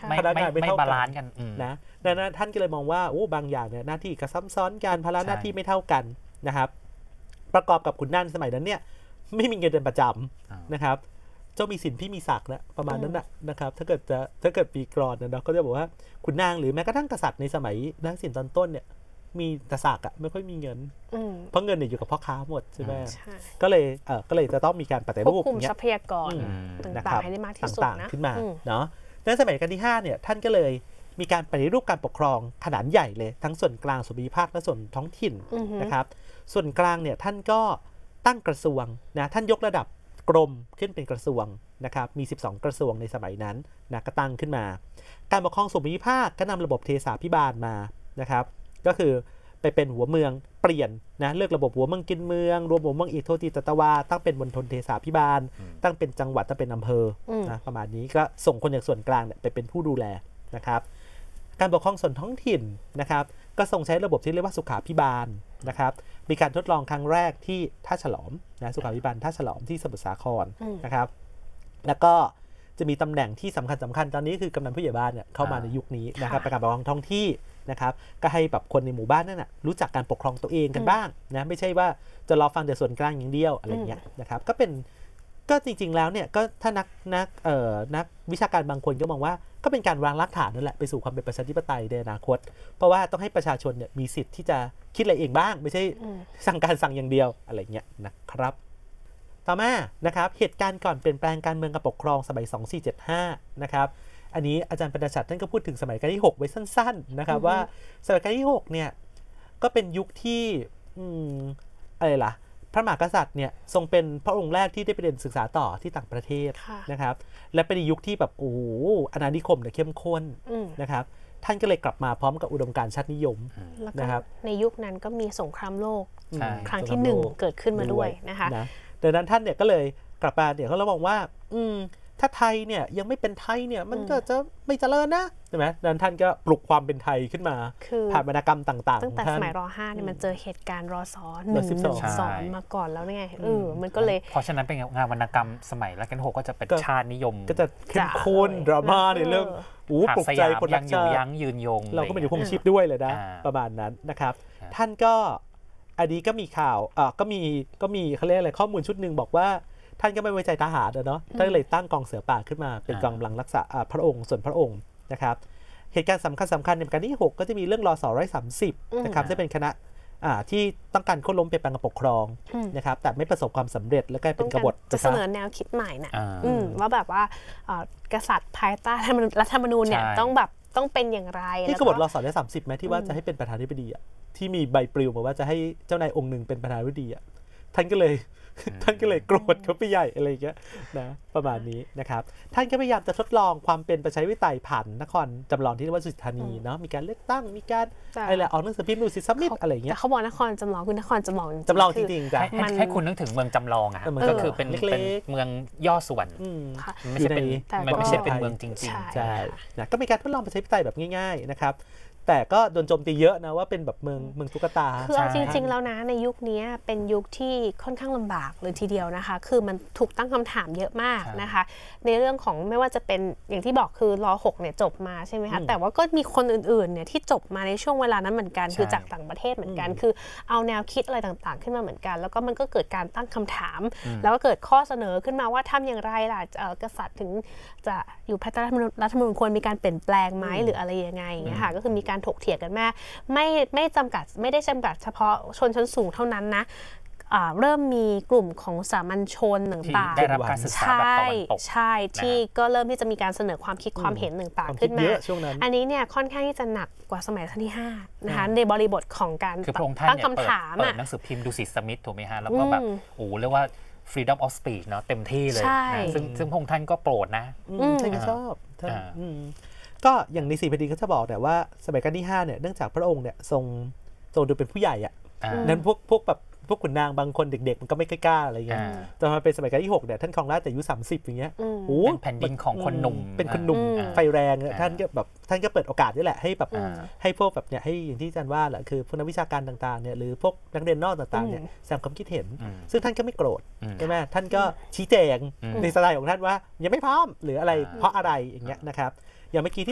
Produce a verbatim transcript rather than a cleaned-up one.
พนักงานไม่เท่ากันนะดังนั้นท่านก็เลยมองว่าโอ้บางอย่างเนี่ยหน้าที่ก็ซ้ำซ้อนกันภาระหน้าที่ไม่เท่ากันนะครับประกอบกับขุนนางสมัยนั้นเนี่ยไม่มีเงินเดือนประจำนะครับเจ้ามีสินพี่มีศักดิ์นะประมาณนั้นนะนะครับถ้าเกิดจะถ้าเกิดปีกรอนนะก็จะบอกว่าขุนนางหรือแม้กระทั่งกษัตริย์ในสมัยนักศิลป์ตอนต้นเนี่ยมีแต่ศักดิ์อะไม่ค่อยมีเงินเพราะเงินเนี่ยอยู่กับพ่อค้าหมดใช่ไหมก็เลยเออก็เลยจะต้องมีการปฏิรูปควบคุมทรัพยากรต่างๆให้ได้มากที่สุดนะขึ้นมาเนาะในสมัยรัชกาลที่ห้าเนี่ยท่านก็เลยมีการปฏิรูปการปกครองขนาดใหญ่เลยทั้งส่วนกลางส่วนภูมิภาคและส่วนท้องถิ่นนะครับส่วนกลางเนี่ยท่านก็ตั้งกระทรวงนะท่านยกระดับกรมขึ้นเป็นกระทรวงนะครับมีสิบสองกระทรวงในสมัยนั้นนะก็ตั้งขึ้นมาการปกครองส่วนภูมิภาคก็นำระบบเทสาภิบาลมานะครับก็คือไปเป็นหัวเมืองเปลี่ยนนะเลือกระบบหัวเมืองกินเมืองรวมหัวเมืองอีกโทติตตวาตั้งเป็นมณฑลเทสาภิบาลตั้งเป็นจังหวัดตั้งเป็นอำเภอนะประมาณนี้ก็ส่งคนจากส่วนกลางเนี่ยไปเป็นผู้ดูแลนะครับการปกครองส่วนท้องถิ่นนะครับก็ทรงใช้ระบบที่เรียกว่าสุขาภิบาลนะครับมีการทดลองครั้งแรกที่ท่าฉลอมนะสุขาภิบาลท่าฉลอมที่สมุทรสาครนะครับแล้วก็จะมีตำแหน่งที่สำคัญสำคัญตอนนี้คือกำนันผู้ใหญ่บ้านเนี่ยเข้ามาในยุคนี้นะครับประกาศปกครองท้องที่นะครับก็ให้แบบคนในหมู่บ้านนั่นนะรู้จักการปกครองตัวเองกันบ้างนะไม่ใช่ว่าจะรอฟังแต่ส่วนกลางอย่างเดียวอะไรเงี้ยนะครับก็เป็นก็จริงๆแล้วเนี่ยก็ถ้านักนักเอ่อนักวิชาการบางคนก็มองว่าก็เป็นการวางรากฐานนั่นแหละไปสู่ความเป็นประชาธิปไตยในอนาคตเพราะว่าต้องให้ประชาชนเนี่ยมีสิทธิ์ที่จะคิดอะไรเองบ้างไม่ใช่สั่งการสั่งอย่างเดียวอะไรเงี้ยนะครับต่อมานะครับเหตุการณ์ก่อนเปลี่ยนแปลงการเมืองกับปกครองสมัยสองสี่เจ็ดห้านะครับอันนี้อาจารย์ปณชัดท่านก็พูดถึงสมัยรัชกาลที่หกไว้สั้นๆนะครับว่าสมัยรัชกาลที่หกเนี่ยก็เป็นยุคที่อืมอะไรล่ะพระมหากษัตริย์เนี่ยทรงเป็นพระองค์แรกที่ได้ไปเรียนศึกษาต่อที่ต่างประเทศนะครับและเป็นยุคที่แบบโอ้โหอาณานิคมเนี่ยเข้มข้นนะครับท่านก็เลยกลับมาพร้อมกับอุดมการณ์ชาตินิยมนะครับในยุคนั้นก็มีสงครามโลกครั้งที่หนึ่งเกิดขึ้นมาด้วยนะคะดังนั้นท่านเนี่ยก็เลยกลับมาเนี่ยเขาเราบอกว่าอืมถ้าไทยเนี่ยยังไม่เป็นไทยเนี่ยมันก็จะไม่เจริญนะใช่ไหมดังนั้นท่านก็ปลุกความเป็นไทยขึ้นมาผ่านวรรณกรรมต่างๆตั้งแต่สมัยรห้าเนี่ยมันเจอเหตุการณ์รศหนึ่งหนึ่งสองมาก่อนแล้วไงเออมันก็เลยเพราะฉะนั้นเป็นงานวรรณกรรมสมัยรัชกาลที่หกก็จะเป็นชาตินิยมก็จะเข้มข้นดราม่าในเรื่องอู้ปลุกใจคนรักชาติยั้งยืนยงเราก็เป็นอยู่คงชีพด้วยเลยนะประมาณนั้นนะครับท่านก็อันนี้ก็มีข่าวอ่าก็มีก็มีเขาเรียกอะไรข้อมูลชุดหนึ่งบอกว่าท่านก็ไม่ไว้ใจทหารเนาะท่านเลยตั้งกองเสือป่าขึ้นมาเป็นกองกำลังรักษาพระองค์ส่วนพระองค์นะครับเหตุการณ์สำคัญสำคัญในรัชกาลที่หกก็จะมีเรื่องรศร้อยสามสิบนะครับที่เป็นคณะที่ต้องการโค่นล้มเปลี่ยนแปลงการปกครองนะครับแต่ไม่ประสบความสำเร็จแล้วก็เป็นกบฏจะเสนอแนวคิดใหม่นะว่าแบบว่ากษัตริย์ภายใต้รัฐธรรมนูญเนี่ยต้องแบบต้องเป็นอย่างไรที่กบฏรศร้อยสามสิบไหมที่ว่าจะให้เป็นประธานาธิบดีอ่ะที่มีใบปลิวมาว่าจะให้เจ้านายองค์หนึ่งเป็นประธานาธิบดีอ่ะท่านก็เลยท่านก็เลยโกรธเขาไปใหญ่อะไรอย่างเงี้ยนะประมาณนี้นะครับท่านก็พยายามจะทดลองความเป็นประชาธิปไตยผ่านนครจำลองที่เรียกว่าสุทธานีเนาะมีการเลือกตั้งมีการอะไรออกหนังสือพิมพ์ดูสิซัมมิตอะไรอย่างเงี้ยแต่เขาบอกนครจำลองคือนครจำลองจำลองจริงๆจ้ะให้คุณนึกถึงเมืองจำลองอะก็คือเป็นเมืองย่อส่วนไม่ใช่เป็นไม่ใช่เป็นเมืองจริงๆใช่นะก็มีการทดลองประชาธิปไตยแบบง่ายๆนะครับแต่ก็โดนโจมตีเยอะนะว่าเป็นแบบเมืองเมืองตุ๊กตาคือเอาจริงๆแล้วนะในยุคนี้เป็นยุคที่ค่อนข้างลำบากเลยทีเดียวนะคะคือมันถูกตั้งคำถามเยอะมากนะคะในเรื่องของไม่ว่าจะเป็นอย่างที่บอกคือรหกเนี่ยจบมาใช่ไหมคะแต่ว่าก็มีคนอื่นๆเนี่ยที่จบมาในช่วงเวลานั้นเหมือนกันคือจากต่างประเทศเหมือนกันคือเอาแนวคิดอะไรต่างๆขึ้นมาเหมือนกันแล้วก็มันก็เกิดการตั้งคำถามแล้วก็เกิดข้อเสนอขึ้นมาว่าทำอย่างไรล่ะกษัตริย์ถึงจะอยู่ภายใต้รัฐธรรมนูญควรมีการเปลี่ยนแปลงไหมหรืออะไรยังไงนะคะก็คือมีการถกเถียงกันแม่ไม่ไม่จำกัดไม่ได้จำกัดเฉพาะชนชั้นสูงเท่านั้นนะเริ่มมีกลุ่มของสามัญชนต่างๆได้รับการศึกษาแบบตะวันตกใช่ที่ก็เริ่มที่จะมีการเสนอความคิดความเห็นต่างๆขึ้นมาอันนี้เนี่ยค่อนข้างที่จะหนักกว่าสมัยรัชกาลที่ห้านะคะในบริบทของการตั้งคำถามอ่ะหนังสือพิมพ์ดูสิสมิธถูกไหมฮะแล้วก็แบบโอ้เรียกว่า freedom of speech เนาะเต็มที่เลยซึ่งซึ่งพระองค์ท่านก็โปรดนะใช่ก็ชอบก็อย่างในสี่แผ่นดินก็จะบอกแต่ว่าสมัยรัชกาลที่ห้าเนี่ยเนื่องจากพระองค์เนี่ยทรงทรงดูเป็นผู้ใหญ่อ่ะนั้นพวกพวกแบบพวกขุนนางบางคนเด็กๆมันก็ไม่กล้าอะไรเงี้ยแต่มาเป็นสมัยรัชกาลที่หกเนี่ยท่านครองราชย์แต่อายุสามสิบอย่างเงี้ยโอ้เป็นแผ่นดินของคนหนุ่มเป็นคนหนุ่มไฟแรงท่านก็แบบท่านก็เปิดโอกาสนี่แหละให้แบบให้พวกแบบเนี่ยให้อย่างที่อาจารย์ว่าแหละคือพวกนักวิชาการต่างๆเนี่ยหรือพวกนักเรียนนอกต่างๆเนี่ยแสดงความคิดเห็นซึ่งท่านก็ไม่โกรธใช่ไหมท่านก็ชี้แจงในสไตล์ของท่านว่ายังไม่พร้อมหรืออะไรเพราะอะไรอย่างเงี้ยนะครับอย่างเมื่อกี้ที่